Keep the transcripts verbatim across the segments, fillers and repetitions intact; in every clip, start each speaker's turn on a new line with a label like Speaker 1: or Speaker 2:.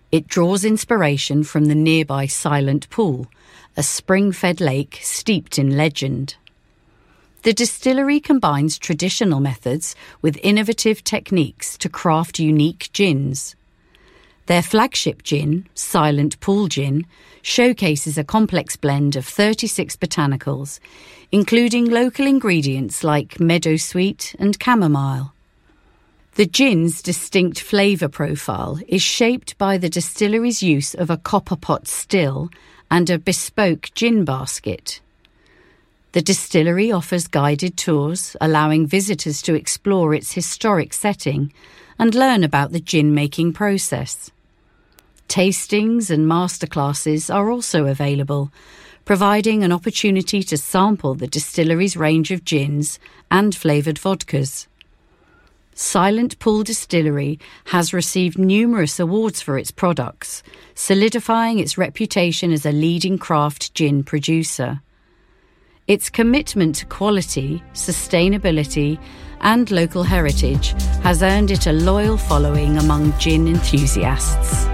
Speaker 1: It draws inspiration from the nearby Silent Pool, a spring-fed lake steeped in legend. The distillery combines traditional methods with innovative techniques to craft unique gins. Their flagship gin, Silent Pool Gin, showcases a complex blend of thirty-six botanicals, including local ingredients like meadowsweet and chamomile. The gin's distinct flavour profile is shaped by the distillery's use of a copper pot still and a bespoke gin basket. The distillery offers guided tours, allowing visitors to explore its historic setting and learn about the gin-making process. Tastings and masterclasses are also available, providing an opportunity to sample the distillery's range of gins and flavoured vodkas. Silent Pool Distillery has received numerous awards for its products, solidifying its reputation as a leading craft gin producer. Its commitment to quality, sustainability, and local heritage has earned it a loyal following among gin enthusiasts.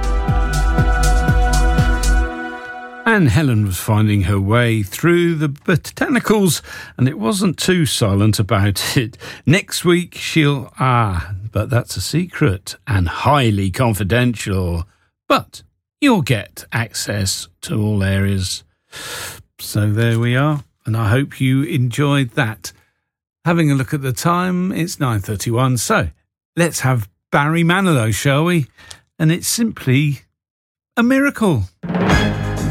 Speaker 2: And Helen was finding her way through the botanicals, and it wasn't too silent about it. Next week she'll... Ah, but that's a secret and highly confidential. But you'll get access to all areas. So there we are, and I hope you enjoyed that. Having a look at the time, it's nine thirty-one, so let's have Barry Manilow, shall we? And it's simply a miracle.